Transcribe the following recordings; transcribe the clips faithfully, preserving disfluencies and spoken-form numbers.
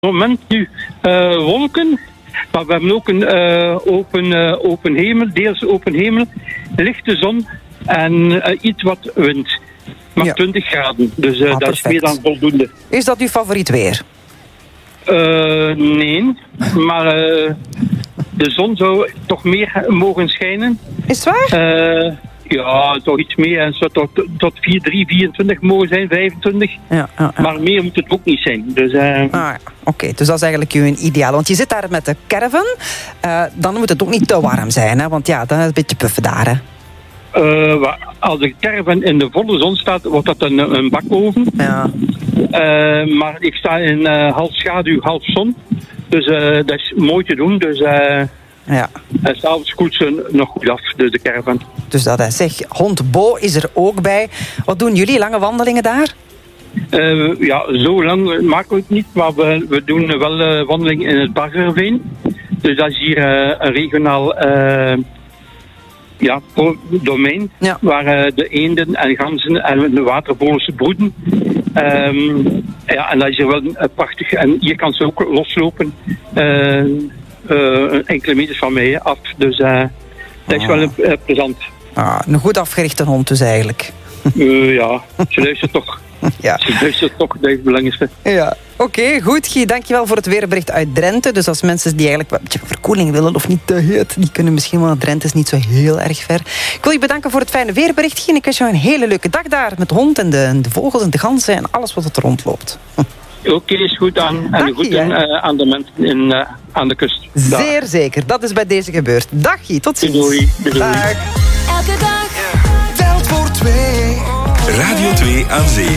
moment nu uh, wolken, maar we hebben ook een uh, open, uh, open hemel, deels open hemel, lichte zon en uh, iets wat wind. Maar ja. twintig graden, dus uh, ah, dat is meer dan voldoende. Is dat uw favoriet weer? Uh, nee, maar uh, de zon zou toch meer mogen schijnen. Is het waar? Uh, ja, toch iets meer. En zo tot, tot vier, drie, vierentwintig mogen zijn, vijfentwintig. Ja, ja, ja. Maar meer moet het ook niet zijn. Dus, uh... ah, ja. Oké, okay, dus dat is eigenlijk uw ideaal. Want je zit daar met de caravan. Uh, dan moet het ook niet te warm zijn, hè? Want ja, dan is het een beetje puffen daar, hè? Uh, als de caravan in de volle zon staat, wordt dat een, een bakoven. Ja. Uh, maar ik sta in uh, half schaduw, half zon. Dus uh, dat is mooi te doen. Dus uh, ja. En s'avonds koelt ze nog goed af, dus de caravan. Dus dat is zeg, hond Bo is er ook bij. Wat doen jullie? Lange wandelingen daar? Uh, ja, zo lang maken we het niet. Maar we, we doen wel uh, wandelingen in het Baggerveen. Dus dat is hier uh, een regionaal... Uh, Ja, domein, ja. waar uh, de eenden en ganzen en de watervogels broeden. Um, ja, en dat is er wel uh, prachtig. En hier kan ze ook loslopen. Uh, uh, enkele meters van mij af. Dus uh, dat is ah. wel uh, plezant. Ah, een goed afgerichte hond dus eigenlijk. Uh, ja, ze luistert toch. Ja. Ze luistert toch, dat is het belangrijkste. Ja. Oké, okay, goed Guy, dankjewel voor het weerbericht uit Drenthe. Dus als mensen die eigenlijk een beetje verkoeling willen of niet te heet, die kunnen misschien wel, Drenthe is niet zo heel erg ver. Ik wil je bedanken voor het fijne weerbericht, Guy. En ik wens je een hele leuke dag daar met de hond en de, de vogels en de ganzen en alles wat er rondloopt. Oké, okay, is goed aan. En Dag, goed in, uh, aan de mensen in, uh, aan de kust. Dag. Zeer zeker, dat is bij deze gebeurd. Dag Guy, tot ziens. Doei, doei. Dag. Elke dag telt voor twee. Radio twee aan zee.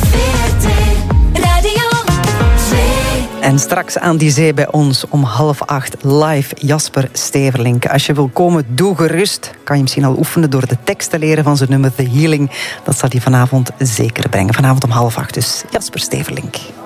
En straks aan die zee bij ons om half acht live Jasper Steverlink. Als je wil komen, doe gerust. Kan je misschien al oefenen door de tekst te leren van zijn nummer The Healing. Dat zal hij vanavond zeker brengen. Vanavond om half acht dus Jasper Steverlink.